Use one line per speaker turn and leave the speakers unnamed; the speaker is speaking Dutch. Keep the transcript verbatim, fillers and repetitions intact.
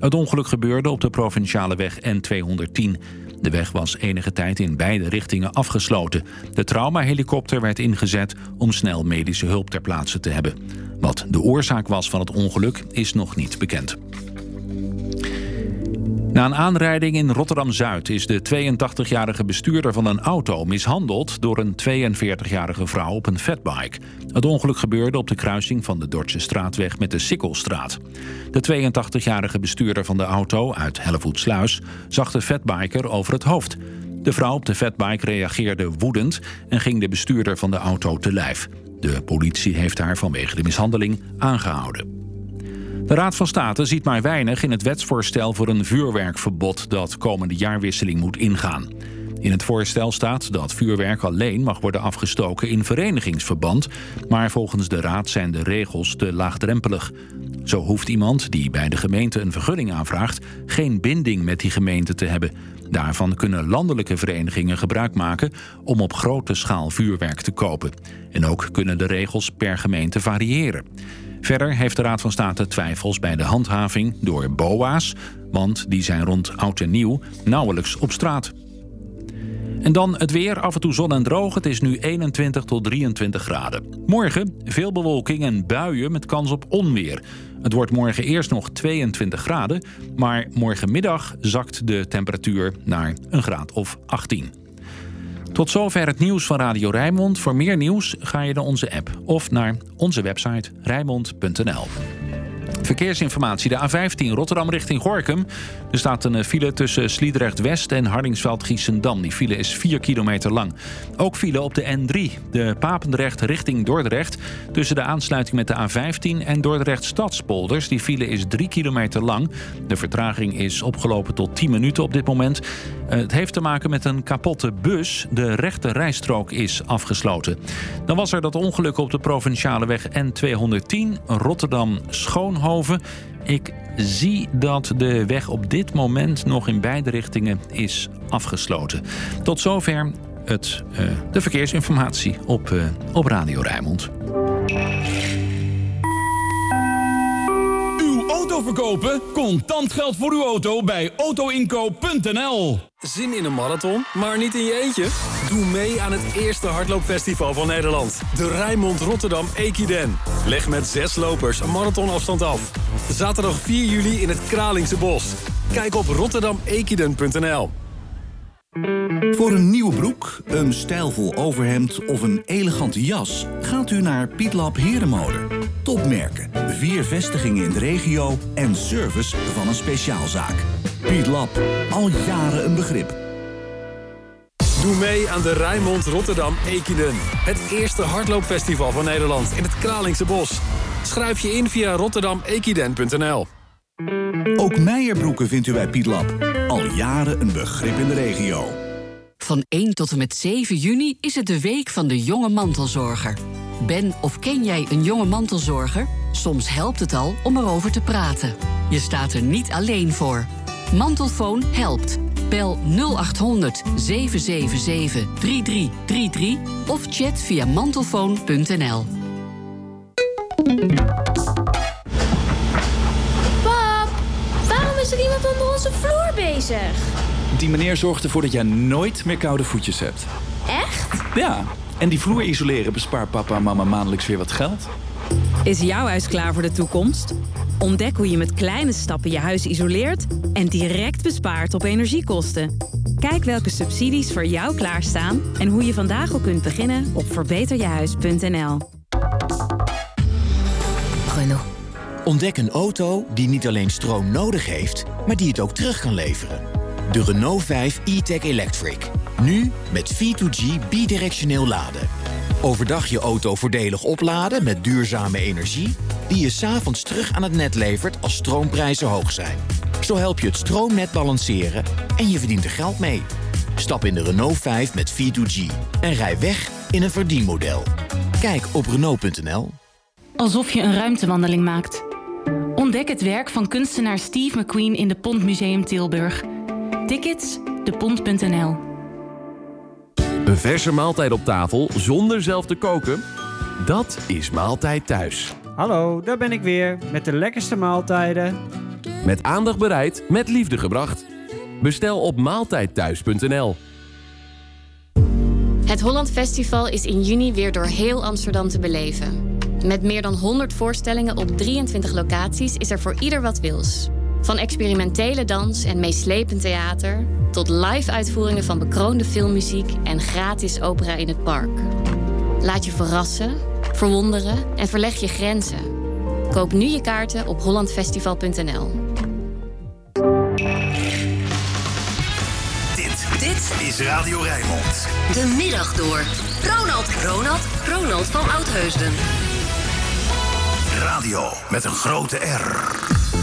Het ongeluk gebeurde op de provinciale weg N tweehonderdtien. De weg was enige tijd in beide richtingen afgesloten. De traumahelikopter werd ingezet om snel medische hulp ter plaatse te hebben. Wat de oorzaak was van het ongeluk is nog niet bekend. Na een aanrijding in Rotterdam-Zuid is de tweeëntachtigjarige bestuurder van een auto mishandeld door een tweeënveertigjarige vrouw op een fatbike. Het ongeluk gebeurde op de kruising van de Dordtse straatweg met de Sikkelstraat. De tweeëntachtigjarige bestuurder van de auto uit Hellevoetsluis zag de fatbiker over het hoofd. De vrouw op de fatbike reageerde woedend en ging de bestuurder van de auto te lijf. De politie heeft haar vanwege de mishandeling aangehouden. De Raad van State ziet maar weinig in het wetsvoorstel voor een vuurwerkverbod dat komende jaarwisseling moet ingaan. In het voorstel staat dat vuurwerk alleen mag worden afgestoken in verenigingsverband, maar volgens de Raad zijn de regels te laagdrempelig. Zo hoeft iemand die bij de gemeente een vergunning aanvraagt geen binding met die gemeente te hebben. Daarvan kunnen landelijke verenigingen gebruik maken om op grote schaal vuurwerk te kopen. En ook kunnen de regels per gemeente variëren. Verder heeft de Raad van State twijfels bij de handhaving door B O A's, want die zijn rond oud en nieuw nauwelijks op straat. En dan het weer, af en toe zon en droog. Het is nu eenentwintig tot drieëntwintig graden. Morgen veel bewolking en buien met kans op onweer. Het wordt morgen eerst nog tweeëntwintig graden, maar morgenmiddag zakt de temperatuur naar een graad of achttien. Tot zover het nieuws van Radio Rijnmond. Voor meer nieuws ga je naar onze app of naar onze website rijnmond punt n l. Verkeersinformatie. De A vijftien Rotterdam richting Gorinchem. Er staat een file tussen Sliedrecht-West en Hardingsveld-Giessendam. Die file is vier kilometer lang. Ook file op de N drie. De Papendrecht richting Dordrecht. Tussen de aansluiting met de A vijftien en Dordrecht-Stadspolders. Die file is drie kilometer lang. De vertraging is opgelopen tot tien minuten op dit moment. Het heeft te maken met een kapotte bus. De rechte rijstrook is afgesloten. Dan was er dat ongeluk op de provinciale weg N tweehonderdtien. Rotterdam-Schoonhoven. Ik zie dat de weg op dit moment nog in beide richtingen is afgesloten. Tot zover het, uh, de verkeersinformatie op, uh, op Radio Rijnmond.
Uw auto verkopen? Contant geld voor uw auto bij auto inkoop punt n l.
Zin in een marathon, maar niet in je eentje? Doe mee aan het eerste hardloopfestival van Nederland. De Rijnmond Rotterdam Equiden. Leg met zes lopers een marathonafstand af. Zaterdag vier juli in het Kralingse Bos. Kijk op rotterdam equiden punt n l.
Voor een nieuwe broek, een stijlvol overhemd of een elegante jas gaat u naar Pietlab Herenmode. Topmerken, vier vestigingen in de regio en service van een speciaalzaak. Pietlab, al jaren een begrip.
Doe mee aan de Rijnmond Rotterdam Equiden. Het eerste hardloopfestival van Nederland in het Kralingse Bos. Schrijf je in via rotterdam equiden punt n l.
Ook Meijerbroeken vindt u bij Pietlab. Al jaren een begrip in de regio.
Van één tot en met zeven juni is het de week van de jonge mantelzorger. Ben of ken jij een jonge mantelzorger? Soms helpt het al om erover te praten. Je staat er niet alleen voor. Mantelfoon helpt. Bel nul acht honderd zeven zeven zeven drie drie drie drie of chat via mantelfoon punt n l.
Pap, waarom is er iemand onder onze vloer bezig?
Die meneer zorgt ervoor dat jij nooit meer koude voetjes hebt.
Echt?
Ja, en die vloer isoleren bespaart papa en mama maandelijks weer wat geld.
Is jouw huis klaar voor de toekomst? Ontdek hoe je met kleine stappen je huis isoleert en direct bespaart op energiekosten. Kijk welke subsidies voor jou klaarstaan en hoe je vandaag al kunt beginnen op verbeter je huis punt n l.
Renault. Ontdek een auto die niet alleen stroom nodig heeft, maar die het ook terug kan leveren. De Renault vijf e-tech Electric. Nu met V twee G bidirectioneel laden. Overdag je auto voordelig opladen met duurzame energie die je 's avonds terug aan het net levert als stroomprijzen hoog zijn. Zo help je het stroomnet balanceren en je verdient er geld mee. Stap in de Renault vijf met V twee G en rij weg in een verdienmodel. Kijk op renault punt n l.
Alsof je een ruimtewandeling maakt. Ontdek het werk van kunstenaar Steve McQueen in de Pont Museum Tilburg. Tickets, de pont punt n l.
Een verse maaltijd op tafel zonder zelf te koken? Dat is Maaltijd Thuis.
Hallo, daar ben ik weer met de lekkerste maaltijden
Met aandacht bereid, met liefde gebracht. Bestel op maaltijdthuis punt n l.
Het Holland Festival is in juni weer door heel Amsterdam te beleven. Met meer dan honderd voorstellingen op drieëntwintig locaties is er voor ieder wat wils. Van experimentele dans en meeslepend theater tot live-uitvoeringen van bekroonde filmmuziek en gratis opera in het park. Laat je verrassen, verwonderen en verleg je grenzen. Koop nu je kaarten op holland festival punt n l.
Dit, dit is Radio Rijnmond.
De middag door. Ronald, Ronald, Ronald van Oudheusden.
Radio met een grote R.